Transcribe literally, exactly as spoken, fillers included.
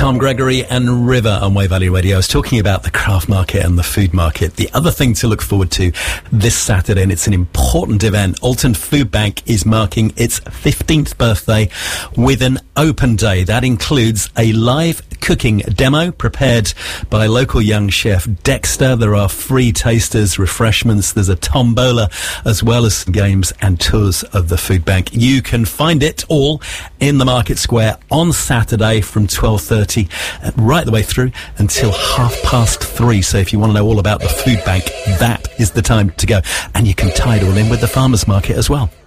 Tom Gregory and River on Way Value Radio. I was talking about the craft market and the food market. The other thing to look forward to this Saturday, and it's an important event, Alton Food Bank is marking its fifteenth birthday with an open day. That includes a live cooking demo prepared by local young chef Dexter. There are free tasters, refreshments. There's a tombola, as well as games and tours of the food bank. You can find it all in the Market Square on Saturday from twelve thirty uh, right the way through until half past three. So if you want to know all about the food bank, that is the time to go. And you can tie it all in with the farmers market as well.